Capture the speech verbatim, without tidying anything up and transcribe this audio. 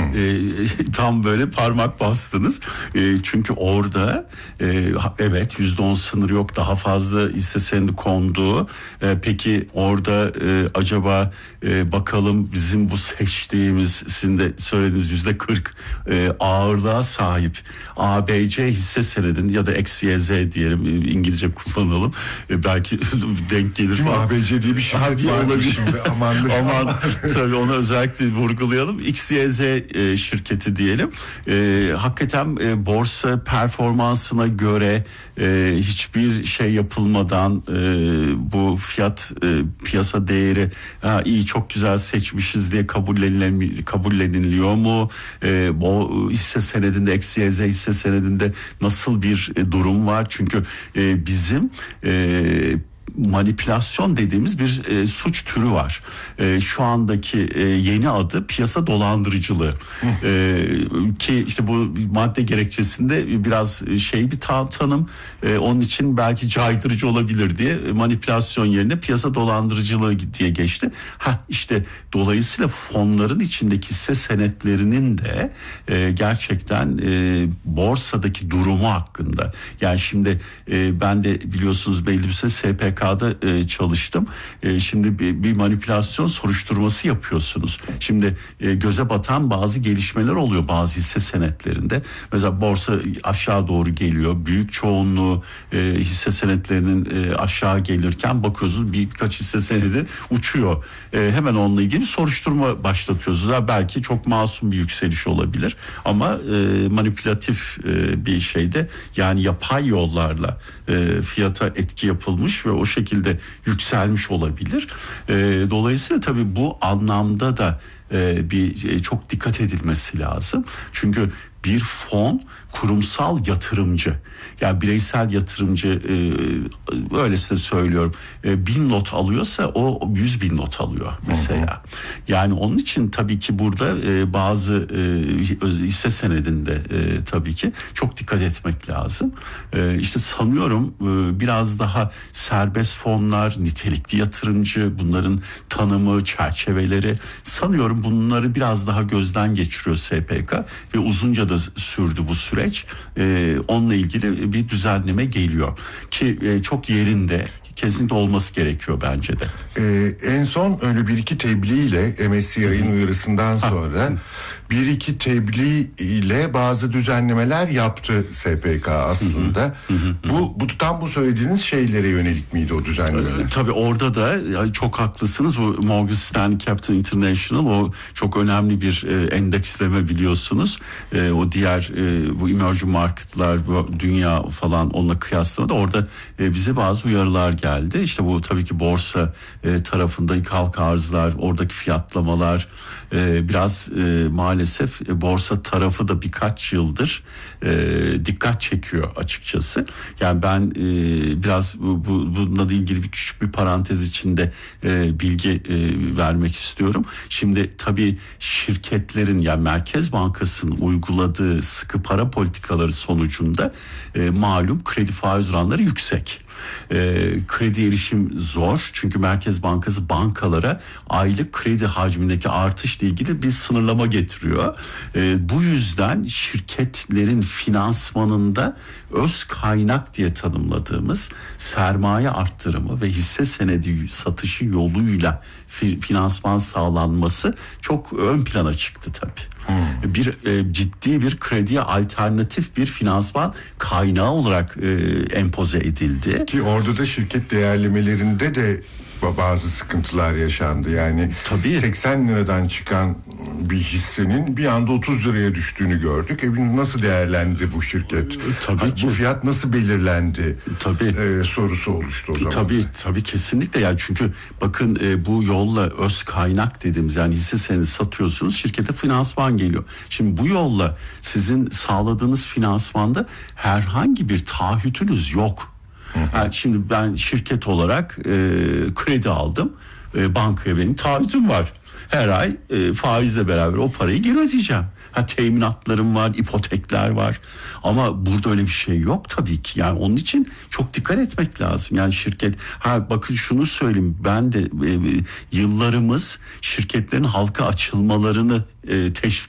E, tam böyle parmak bastınız. E, çünkü orada e, evet yüzde on sınır yok, daha fazla hisse senedi konduğu. E, peki orada e, acaba e, bakalım bizim bu seçtiğimiz, sizin de söylediğiniz yüzde kırk e, ağırlığa sahip A B C hisse senedinin ya da X Y Z diyelim, İngilizce kullanalım. E, belki denk gelir falan. A B C diye bir şey olabilir şimdi. Aman, aman tabii onu özellikle vurgulayalım. X Y Z e, şirketi diyelim. E, hakikaten e, borsa performansına göre e, hiçbir şey yapılmadan e, bu fiyat e, piyasa değeri ha, iyi, çok güzel seçmişiz diye kabullenilemiyor, kabulleniliyor mu? E, bu hisse senedinde, X Y Z hisse senedinde nasıl bir e, durum var? Çünkü e, bizim e, manipülasyon dediğimiz bir e, suç türü var. E, şu andaki e, yeni adı piyasa dolandırıcılığı. E, ki işte bu madde gerekçesinde biraz şey bir ta- tanım. E, onun için belki caydırıcı olabilir diye manipülasyon yerine piyasa dolandırıcılığı diye geçti. Ha işte dolayısıyla fonların içindeki hisse senetlerinin de e, gerçekten e, borsadaki durumu hakkında. Yani şimdi e, ben de biliyorsunuz belli bir süre S P K'da e, çalıştım. E, şimdi bir, bir manipülasyon soruşturması yapıyorsunuz. Şimdi e, göze batan bazı gelişmeler oluyor bazı hisse senetlerinde. Mesela borsa aşağı doğru geliyor. Büyük çoğunluğu e, hisse senetlerinin e, aşağı gelirken bakıyorsunuz birkaç hisse senedi uçuyor. E, hemen onunla ilgili soruşturma başlatıyorsunuz. Ha, belki çok masum bir yükseliş olabilir ama e, manipülatif e, bir şeyde, yani yapay yollarla e, fiyata etki yapılmış ve o şekilde yükselmiş olabilir. E, dolayısıyla tabii bu anlamda da e, bir e, çok dikkat edilmesi lazım. Çünkü bir fon kurumsal yatırımcı, yani bireysel yatırımcı e, öylesine söylüyorum, e, bin lot alıyorsa o yüz bin lot alıyor mesela. Hı hı. Yani onun için tabii ki burada e, bazı e, hisse senedinde e, tabii ki çok dikkat etmek lazım. E, işte sanıyorum e, biraz daha serbest fonlar, nitelikli yatırımcı, bunların tanımı, çerçeveleri, sanıyorum bunları biraz daha gözden geçiriyor S P K ve uzunca da sürdü bu süreç. Ee, onunla ilgili bir düzenleme geliyor ki e, çok yerinde, kesinlikle olması gerekiyor bence de. Ee, en son öyle bir iki tebliğ ile M S C I'nin uyarısından sonra ha. bir iki tebliğ ile bazı düzenlemeler yaptı S P K aslında. Hı hı. Hı hı. Bu, bu tam bu söylediğiniz şeylere yönelik miydi o düzenlemeler? Ee, tabii orada da çok haklısınız. O Morgan Stanley Capital International, o çok önemli bir e, endeksleme biliyorsunuz. E, o diğer e, bu emerging marketlar, bu dünya falan, onunla kıyaslamada orada e, bize bazı uyarılar geldi. İşte bu tabii ki borsa e, tarafında halka arzlar, oradaki fiyatlamalar e, biraz e, maalesef e, borsa tarafı da birkaç yıldır e, dikkat çekiyor açıkçası. Yani ben e, biraz bu, bu, bununla ilgili bir küçük bir parantez içinde e, bilgi e, vermek istiyorum. Şimdi tabii şirketlerin, yani Merkez Bankası'nın uyguladığı sıkı para politikaları sonucunda e, malum kredi faiz oranları yüksek. E, kredi erişim zor, çünkü Merkez Bankası bankalara aylık kredi hacmindeki artışla ilgili bir sınırlama getiriyor. E, bu yüzden şirketlerin finansmanında öz kaynak diye tanımladığımız sermaye arttırımı ve hisse senedi satışı yoluyla fi, finansman sağlanması çok ön plana çıktı tabii. Hmm. Bir e, ciddi bir krediye alternatif bir finansman kaynağı olarak e, empoze edildi. Ki orada da şirket değerlemelerinde de bazı sıkıntılar yaşandı. Yani tabii. seksen liradan çıkan bir hissenin bir anda otuz liraya düştüğünü gördük. E nasıl değerlendi bu şirket? Tabii ha, ki. Bu fiyat nasıl belirlendi? Tabii. Ee, sorusu oluştu o zaman. Tabii tabii kesinlikle, yani çünkü bakın e, bu yolla öz kaynak dediğimiz, yani hisse senedi satıyorsunuz, şirkete finansman geliyor. Şimdi bu yolla sizin sağladığınız finansmanda herhangi bir taahhütünüz yok. Yani şimdi ben şirket olarak e, kredi aldım, e, bankaya benim taahhütüm var. Her ay e, faizle beraber o parayı geri ödeyeceğim. Ha, teminatlarım var, ipotekler var. Ama burada öyle bir şey yok tabii ki. Yani onun için çok dikkat etmek lazım. Yani şirket, ha bakın şunu söyleyeyim, ben de e, yıllarımız şirketlerin halka açılmalarını e, teşvik